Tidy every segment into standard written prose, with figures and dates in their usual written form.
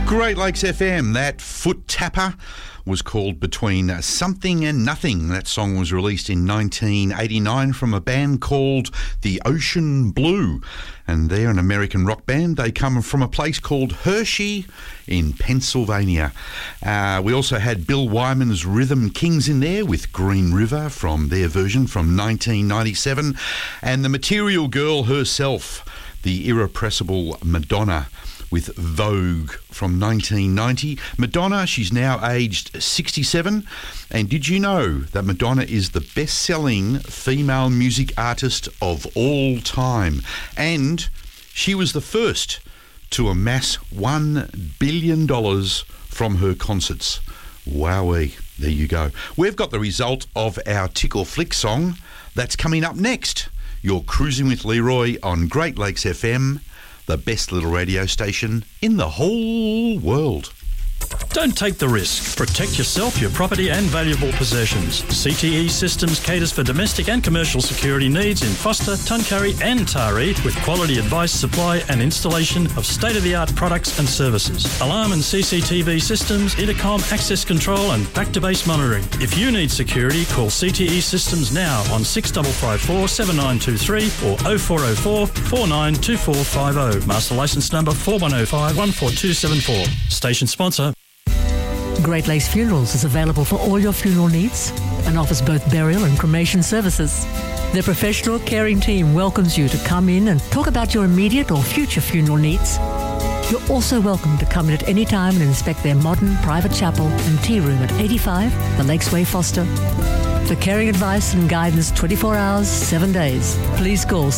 Great Lakes FM, that foot tapper was called Between Something and Nothing. That song was released in 1989 from a band called The Ocean Blue. And they're an American rock band. They come from a place called Hershey in Pennsylvania. We also had Bill Wyman's Rhythm Kings in there with Green River from their version from 1997. And the Material Girl herself, the irrepressible Madonna, with Vogue from 1990. Madonna, she's now aged 67. And did you know that Madonna is the best-selling female music artist of all time? And she was the first to amass $1 billion from her concerts. Wowee, there you go. We've got the result of our Tick or Flick song. That's coming up next. You're cruising with Leroy on Great Lakes FM, the best little radio station in the whole world. Don't take the risk. Protect yourself, your property and valuable possessions. CTE Systems caters for domestic and commercial security needs in Foster, Tuncurry and Taree with quality advice, supply and installation of state-of-the-art products and services. Alarm and CCTV systems, intercom, access control and back-to-base monitoring. If you need security, call CTE Systems now on 6554 7923 or 0404 492450. Master licence number 4105 14274. Station sponsor. Great Lakes Funerals is available for all your funeral needs and offers both burial and cremation services. Their professional, caring team welcomes you to come in and talk about your immediate or future funeral needs. You're also welcome to come in at any time and inspect their modern private chapel and tea room at 85 The Lakes Way, Foster. For caring advice and guidance 24 hours, 7 days, please call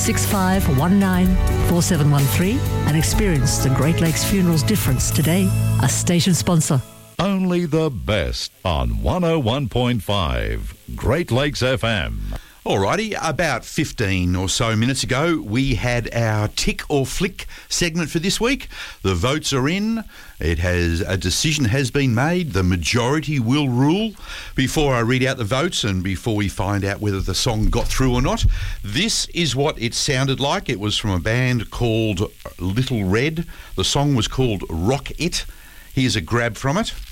6519-4713 and experience the Great Lakes Funerals difference today. A station sponsor. Only the best on 101.5 Great Lakes FM. Alrighty, about 15 or so minutes ago, we had our Tick or Flick segment for this week. The votes are in. A decision has been made. The majority will rule. Before I read out the votes and before we find out whether the song got through or not, this is what it sounded like. It was from a band called Little Red. The song was called Rock It. Here's a grab from it.